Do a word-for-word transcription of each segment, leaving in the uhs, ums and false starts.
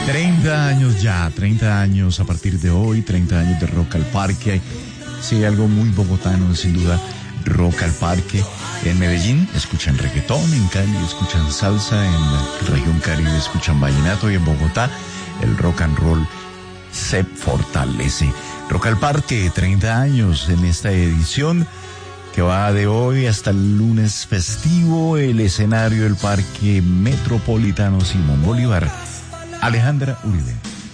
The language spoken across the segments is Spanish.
treinta años ya, treinta años a partir de hoy, treinta años de Rock al Parque. Sí, algo muy bogotano, sin duda, Rock al Parque. En Medellín escuchan reggaetón, en Cali escuchan salsa, en la región Caribe escuchan vallenato y en Bogotá el rock and roll se fortalece. Rock al Parque, treinta años en esta edición que va de hoy hasta el lunes festivo, el escenario del Parque Metropolitano Simón Bolívar. Alejandra Uribe.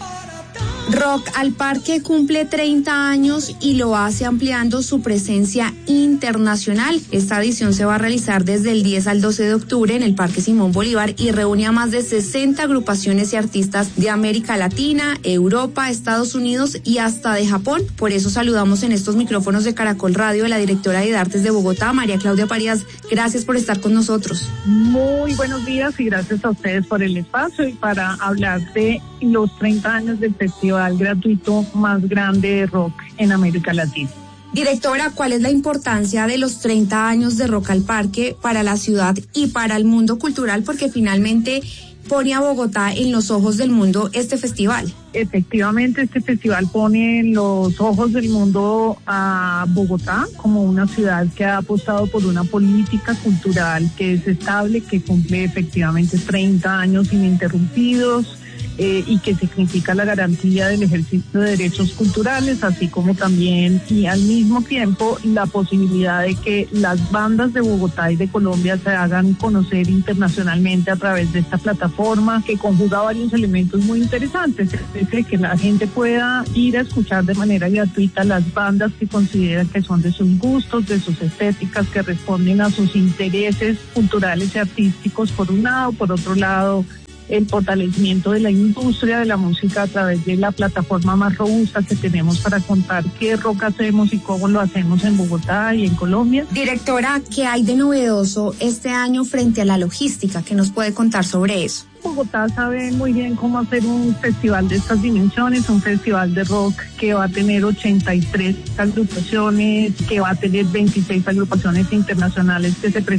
Rock al Parque cumple treinta años y lo hace ampliando su presencia internacional. Esta edición se va a realizar desde el diez al doce de octubre en el Parque Simón Bolívar y reúne a más de sesenta agrupaciones y artistas de América Latina, Europa, Estados Unidos y hasta de Japón. Por eso saludamos en estos micrófonos de Caracol Radio a la directora de Artes de Bogotá, María Claudia Parías. Gracias por estar con nosotros. Muy buenos días y gracias a ustedes por el espacio y para hablar de los treinta años del festival gratuito más grande de rock en América Latina. Directora, ¿cuál es la importancia de los treinta años de Rock al Parque para la ciudad y para el mundo cultural? Porque finalmente pone a Bogotá en los ojos del mundo este festival. Efectivamente, este festival pone en los ojos del mundo a Bogotá como una ciudad que ha apostado por una política cultural que es estable, que cumple efectivamente treinta años ininterrumpidos, Eh, y que significa la garantía del ejercicio de derechos culturales, así como también y al mismo tiempo la posibilidad de que las bandas de Bogotá y de Colombia se hagan conocer internacionalmente a través de esta plataforma que conjuga varios elementos muy interesantes, desde que la gente pueda ir a escuchar de manera gratuita las bandas que consideran que son de sus gustos, de sus estéticas, que responden a sus intereses culturales y artísticos por un lado, por otro lado el fortalecimiento de la industria de la música a través de la plataforma más robusta que tenemos para contar qué rock hacemos y cómo lo hacemos en Bogotá y en Colombia. Directora, ¿qué hay de novedoso este año frente a la logística? ¿Qué nos puede contar sobre eso? Bogotá sabe muy bien cómo hacer un festival de estas dimensiones, un festival de rock que va a tener ochenta y tres agrupaciones, que va a tener veintiséis agrupaciones internacionales que se presentan